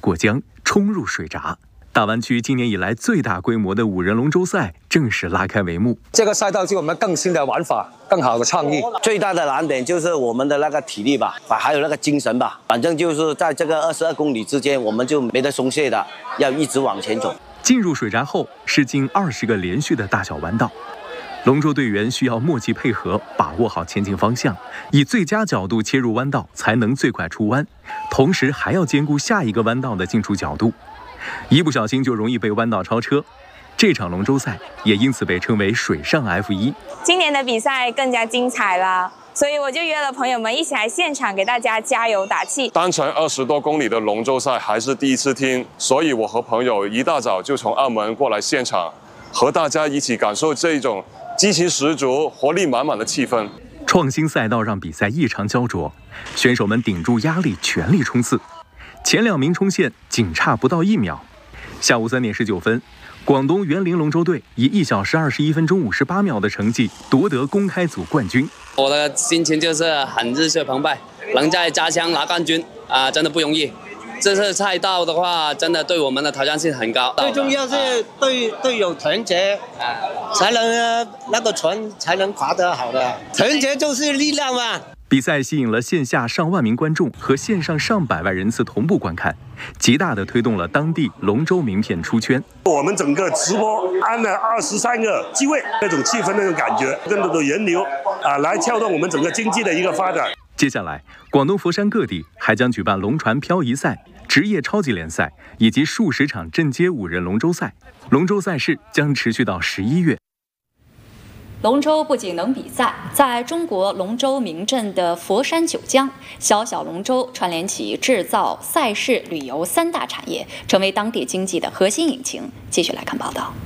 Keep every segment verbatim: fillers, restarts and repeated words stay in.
过江，冲入水闸。大湾区今年以来最大规模的五人龙舟赛正式拉开帷幕。 这个赛道就我们更新的玩法，更好的创意。 最大的难点就是我们的那个体力吧，还有那个精神吧。反正就是在这个二十二公里之间，我们就没得松懈的，要一直往前走。 进入水闸后是近二十个连续的大小弯道，龙舟队员需要默契配合，把握好前进方向，以最佳角度切入弯道，才能最快出弯，同时还要兼顾下一个弯道的进出角度。一不小心就容易被弯道超车，这场龙舟赛也因此被称为水上 F 一。 今年的比赛更加精彩了，所以我就约了朋友们一起来现场给大家加油打气。 单程二十多公里的龙舟赛还是第一次听，所以我和朋友一大早就从澳门过来现场，和大家一起感受这种激情十足、活力满满的气氛。 创新赛道让比赛异常焦灼，选手们顶住压力，全力冲刺。前两名冲线仅差不到一秒。下午三点十九分，广东园林龙舟队以一小时二十一分钟五十八秒的成绩夺得公开组冠军。 我的心情就是很热血澎湃，能在家乡拿冠军啊，真的不容易。这次赛道的话，真的对我们的挑战性很高。 最重要是队队友团结，才能那个船才能划得好的。团结就是力量嘛。 比赛吸引了线下上万名观众和线上上百万人次同步观看，极大地推动了当地龙舟名片出圈。 我们整个直播安了二十三个机位，那种气氛、那种感觉，更多的人流啊，来撬动我们整个经济的一个发展。 接下来，广东佛山各地还将举办龙船漂移赛、职业超级联赛以及数十场镇街五人龙舟赛。龙舟赛事将持续到十一月。 龙舟不仅能比赛，在中国龙舟名镇的佛山九江，小小龙舟串联起制造、赛事、旅游三大产业，成为当地经济的核心引擎。继续来看报道。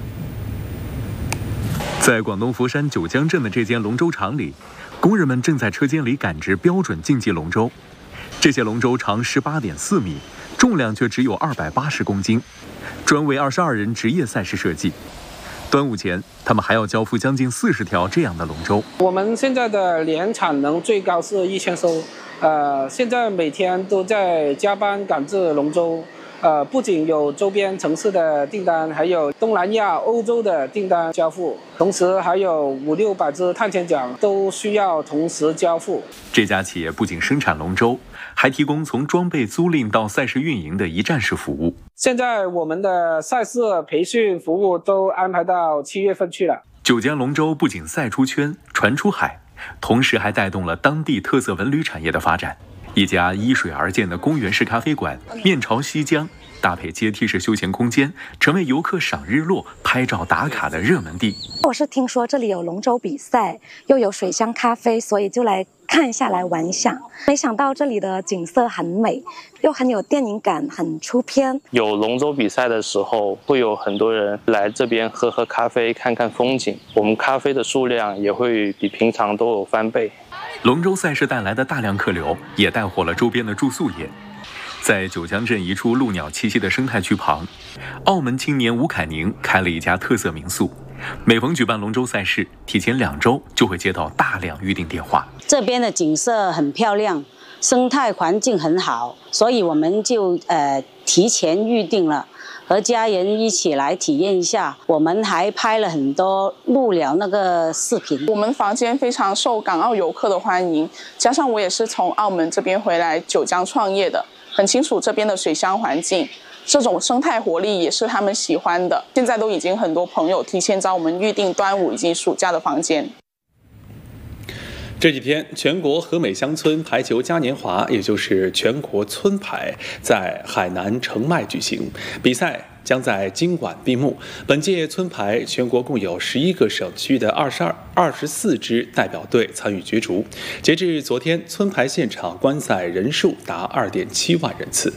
在广东佛山九江镇的这间龙舟厂里，工人们正在车间里赶制标准竞技龙舟。这些龙舟长十八点四米，重量却只有二百八十公斤，专为二十二人职业赛事设计。端午前，他们还要交付将近四十条这样的龙舟。 我们现在的年产能最高是一千艘，呃，现在每天都在加班赶制龙舟。呃，不仅有周边城市的订单，还有东南亚、欧洲的订单交付，同时还有五六百只探险桨都需要同时交付。 这家企业不仅生产龙舟，还提供从装备租赁到赛事运营的一站式服务。 现在我们的赛事培训服务都安排到七月份去了。 九江龙舟不仅赛出圈、传出海，同时还带动了当地特色文旅产业的发展。一家依水而建的公园式咖啡馆，面朝西江，搭配阶梯式休闲空间，成为游客赏日落、拍照打卡的热门地。 我是听说这里有龙舟比赛，又有水乡咖啡，所以就来看一下，来玩一下。没想到这里的景色很美，又很有电影感，很出片。 有龙舟比赛的时候，会有很多人来这边喝喝咖啡，看看风景。我们咖啡的数量也会比平常都有翻倍。 龙舟赛事带来的大量客流，也带火了周边的住宿业。在九江镇一处鹭鸟栖息的生态区旁，澳门青年吴凯宁开了一家特色民宿。每逢举办龙舟赛事，提前两周就会接到大量预订电话。 这边的景色很漂亮，生态环境很好，所以我们就呃提前预订了，和家人一起来体验一下。我们还拍了很多鹭鸟那个视频。 我们房间非常受港澳游客的欢迎，加上我也是从澳门这边回来九江创业的，很清楚这边的水乡环境。这种生态活力也是他们喜欢的。现在都已经很多朋友提前找我们预订端午以及暑假的房间。 这几天，全国和美乡村排球嘉年华，也就是全国村排，在海南澄迈举行，比赛将在今晚闭幕。本届村排全国共有十一个省区的二十二、二十四支代表队参与角逐。截至昨天，村排现场观赛人数达二点七万人次。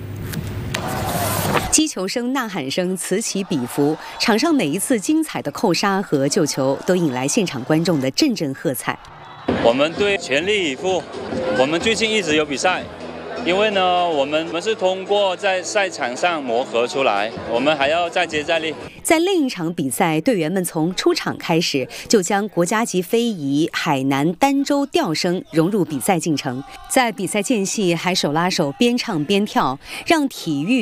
击球声、呐喊声此起彼伏，场上每一次精彩的扣杀和救球，都引来现场观众的阵阵喝彩。 我们队全力以赴，我们最近一直有比赛，因为呢，我们我们是通过在赛场上磨合出来，我们还要再接再厉。 在另一场比赛，队员们从出场开始就将国家级非遗海南儋州调声融入比赛进程，在比赛间隙还手拉手边唱边跳，让体育